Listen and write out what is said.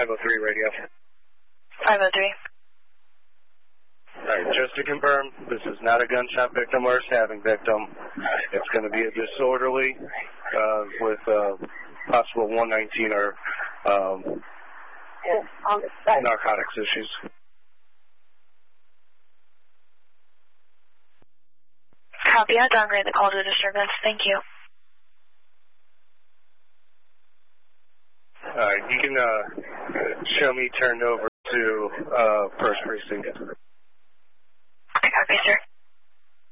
503 radio. 503. All right, just to confirm, this is not a gunshot victim or a stabbing victim. It's going to be a disorderly with possible 119 or narcotics issues. Copy. I'll downgrade the call to disturbance. Thank you. All right, you can show me turned over to First Precinct. Copy, sir.